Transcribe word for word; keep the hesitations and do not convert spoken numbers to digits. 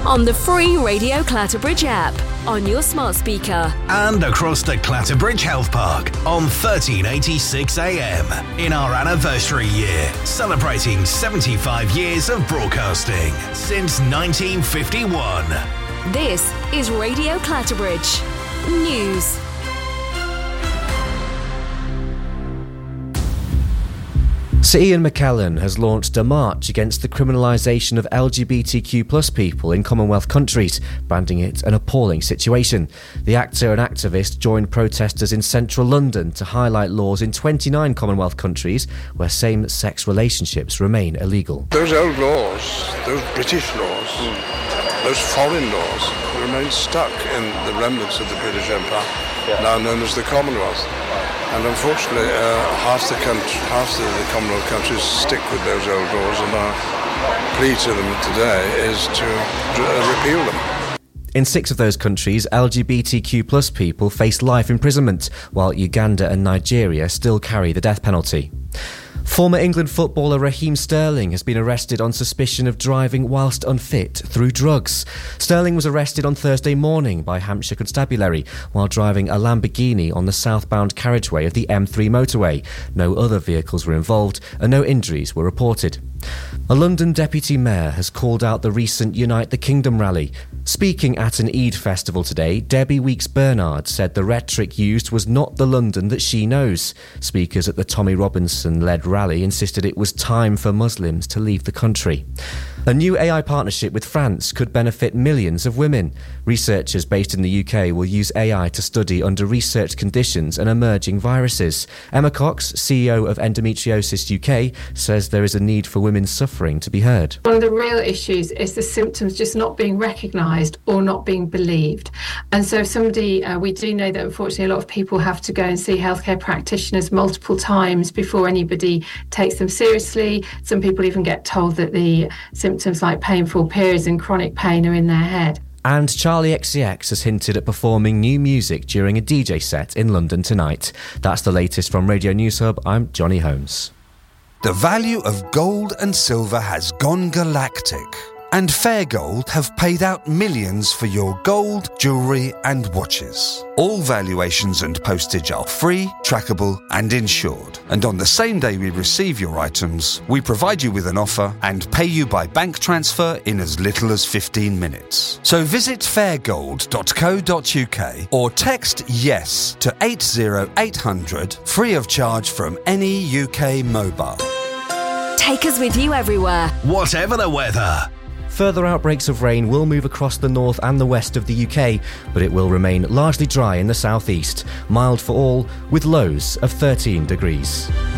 on the free Radio Clatterbridge app, on your smart speaker, and across the Clatterbridge Health Park on thirteen eighty-six A M in our anniversary year, celebrating seventy-five years of broadcasting since nineteen fifty-one. This is Radio Clatterbridge News. Sir Ian McKellen has launched a march against the criminalisation of L G B T Q plus people in Commonwealth countries, branding it an appalling situation. The actor and activist joined protesters in central London to highlight laws in twenty-nine Commonwealth countries where same-sex relationships remain illegal. Those old laws, those British laws, mm. those foreign laws remain stuck in the remnants of the British Empire, yeah. now known as the Commonwealth. And unfortunately, uh, half the country, half the, the Commonwealth countries stick with those old laws, and our plea to them today is to uh, repeal them. In six of those countries, L G B T Q plus people face life imprisonment, while Uganda and Nigeria still carry the death penalty. Former England footballer Raheem Sterling has been arrested on suspicion of driving whilst unfit through drugs. Sterling was arrested on Thursday morning by Hampshire Constabulary while driving a Lamborghini on the southbound carriageway of the M three motorway. No other vehicles were involved and no injuries were reported. A London deputy mayor has called out the recent Unite the Kingdom rally. Speaking at an Eid festival today, Debbie Weeks-Bernard said the rhetoric used was not the London that she knows. Speakers at the Tommy Robinson-led rally insisted it was time for Muslims to leave the country. A new A I partnership with France could benefit millions of women. Researchers based in the U K will use A I to study under-researched conditions and emerging viruses. Emma Cox, C E O of Endometriosis U K, says there is a need for women suffering to be heard. One of the real issues is the symptoms just not being recognised or not being believed. And so if somebody, uh, we do know that unfortunately a lot of people have to go and see healthcare practitioners multiple times before anybody takes them seriously. Some people even get told that the symptoms Symptoms like painful periods and chronic pain are in their head. And Charlie X C X has hinted at performing new music during a D J set in London tonight. That's the latest from Radio News Hub. I'm Johnny Holmes. The value of gold and silver has gone galactic, and Fairgold have paid out millions for your gold, jewellery and watches. All valuations and postage are free, trackable and insured. And on the same day we receive your items, we provide you with an offer and pay you by bank transfer in as little as fifteen minutes. So visit fairgold dot co dot uk or text YES to eight zero eight hundred, free of charge from any U K mobile. Take us with you everywhere, whatever the weather. Further outbreaks of rain will move across the north and the west of the U K, but it will remain largely dry in the southeast. Mild for all, with lows of thirteen degrees.